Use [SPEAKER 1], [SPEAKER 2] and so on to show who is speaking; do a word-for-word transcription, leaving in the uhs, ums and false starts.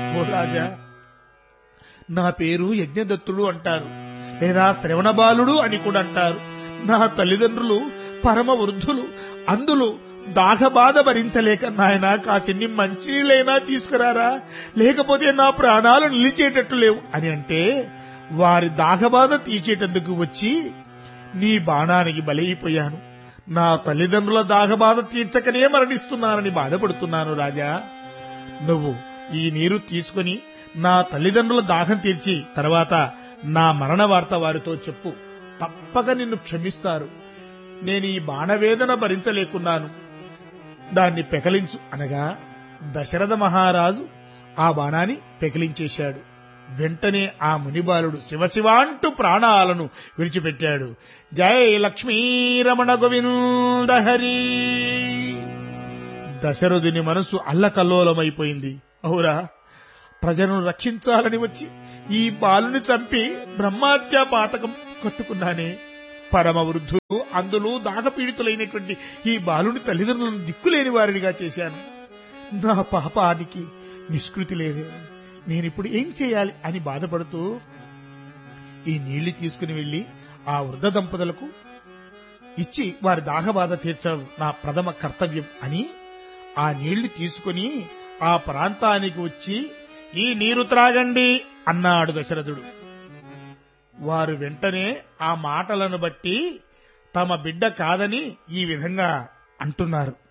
[SPEAKER 1] ఓ రాజా, నా పేరు యజ్ఞదత్తుడు అంటారు, లేదా శ్రవణబాలుడు అని కూడా అంటారు. నా తల్లిదండ్రులు పరమ వృద్ధులు, అందులో దాహబాధ భరించలేక నాయన కాసిన్ని మంచినీళ్ళైనా తీసుకురారా, లేకపోతే నా ప్రాణాలు నిలిచేటట్టు లేవు అని అంటే, వారి దాహబాధ తీర్చేటందుకు వచ్చి నీ బాణానికి బలైపోయాను. నా తల్లిదండ్రుల దాహబాధ తీర్చకనే మరణిస్తున్నానని బాధపడుతున్నాను రాజా. నువ్వు ఈ నీరు తీసుకుని నా తల్లిదండ్రుల దాహం తీర్చి తర్వాత నా మరణ వార్త వారితో చెప్పు, తప్పక నిన్ను క్షమిస్తారు. నేను ఈ బాణవేదన భరించలేకున్నాను, దాన్ని పెకలించు అనగా దశరథ మహారాజు ఆ బాణాన్ని పెకిలించేశాడు. వెంటనే ఆ మునిబాలుడు శివశివ అంటూ ప్రాణాలను విడిచిపెట్టాడు. జయ లక్ష్మీరమణ గోవింద హరి. దశరథుని మనసు అల్లకల్లోలమైపోయింది. అవురా, ప్రజలను రక్షించాలని వచ్చి ఈ బాలుని చంపి బ్రహ్మహత్యా పాతకం కట్టుకున్నానే. పరమ వృద్ధులు, అందులో దాహపీడితులైనటువంటి ఈ బాలుని తల్లిదండ్రులను దిక్కులేని వారినిగా చేశాను. నా పాపానికి నిష్కృతి లేదే, నేనిప్పుడు ఏం చేయాలి అని బాధపడుతూ ఈ నీళ్లు తీసుకుని వెళ్లి ఆ వృద్ధ దంపతులకు ఇచ్చి వారి దాహబాధ తీర్చడం నా ప్రథమ కర్తవ్యం అని ఆ నీళ్లు తీసుకుని ఆ ప్రాంతానికి వచ్చి ఈ నీరు త్రాగండి అన్నాడు దశరథుడు. వారు వెంటనే ఆ మాటలను బట్టి తమ బిడ్డ కాదని ఈ విధంగా అంటున్నారు.